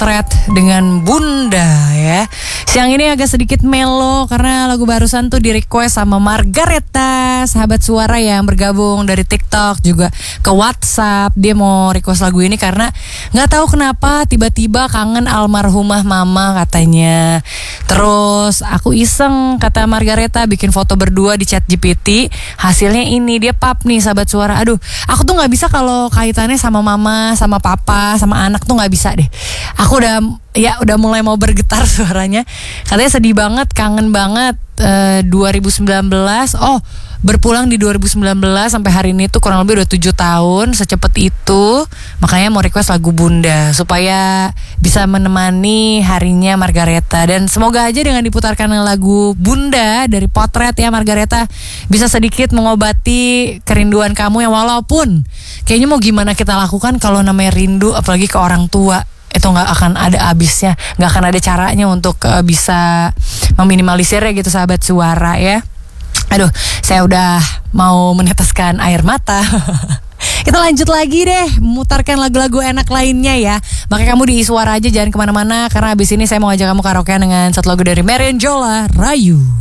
Potret dengan Bunda ya. Siang ini agak sedikit melo karena lagu barusan tuh di request sama Margareta, sahabat suara yang bergabung dari TikTok juga ke WhatsApp. Dia mau request lagu ini karena nggak tahu kenapa tiba-tiba kangen almarhumah mama katanya. Terus aku iseng, kata Margareta, bikin foto berdua di ChatGPT. Hasilnya ini, dia pap nih sahabat suara. Aduh, aku tuh nggak bisa kalau kaitannya sama mama, sama papa, sama anak tuh nggak bisa deh. Aku udah mulai mau bergetar suaranya. Katanya sedih banget, kangen banget 2019. Oh, berpulang di 2019 sampai hari ini tuh kurang lebih udah 7 tahun, secepat itu. Makanya mau request lagu Bunda supaya bisa menemani harinya Margareta. Dan semoga aja dengan diputarkan lagu Bunda dari Potret ya Margareta, bisa sedikit mengobati kerinduan kamu yang walaupun kayaknya mau gimana kita lakukan kalau namanya rindu apalagi ke orang tua, itu nggak akan ada habisnya, nggak akan ada caranya untuk bisa meminimalisirnya gitu sahabat suara ya. Aduh, saya udah mau meneteskan air mata. Kita lanjut lagi deh, memutarkan lagu-lagu enak lainnya ya. Makanya kamu di Iswara aja, jangan kemana-mana, karena abis ini saya mau ajak kamu karaokean dengan satu lagu dari Marion Jola, Rayu.